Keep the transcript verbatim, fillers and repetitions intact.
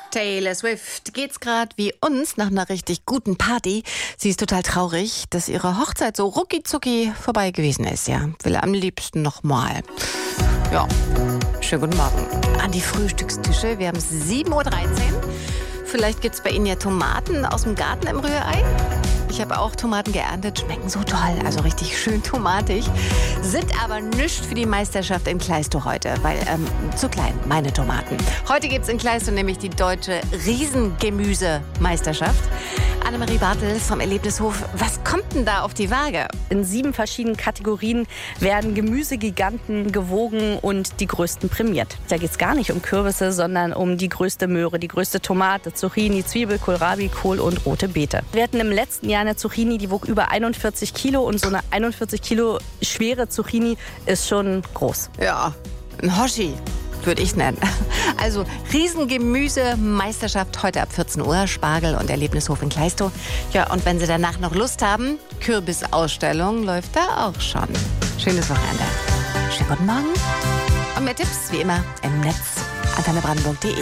Taylor Swift geht's gerade wie uns nach einer richtig guten Party. Sie ist total traurig, dass ihre Hochzeit so rucki-zucki vorbei gewesen ist. Ja, will am liebsten noch mal. Ja, schönen guten Morgen an die Frühstückstische. Wir haben sieben Uhr dreizehn. Vielleicht gibt's bei Ihnen ja Tomaten aus dem Garten im Rührei. Ich habe auch Tomaten geerntet, schmecken so toll, also richtig schön tomatig. Sind aber nichts für die Meisterschaft in Kleistow heute, weil ähm, zu klein, meine Tomaten. Heute gibt es in Kleistow nämlich die deutsche Riesengemüsemeisterschaft. Annemarie Bartel vom Erlebnishof, was kommt denn da auf die Waage? In sieben verschiedenen Kategorien werden Gemüsegiganten gewogen und die größten prämiert. Da geht es gar nicht um Kürbisse, sondern um die größte Möhre, die größte Tomate, Zucchini, Zwiebel, Kohlrabi, Kohl und rote Beete. Wir hatten im letzten Jahr eine Zucchini, die wog über einundvierzig Kilo und so eine einundvierzig Kilo schwere Zucchini ist schon groß. Ja, ein Hoshi würde ich nennen. Also Riesengemüse-Meisterschaft heute ab vierzehn Uhr, Spargel und Erlebnishof in Kleistow. Ja, und wenn Sie danach noch Lust haben, Kürbisausstellung läuft da auch schon. Schönes Wochenende. Schönen guten Morgen. Und mehr Tipps wie immer im Netz antenne brandenburg punkt de.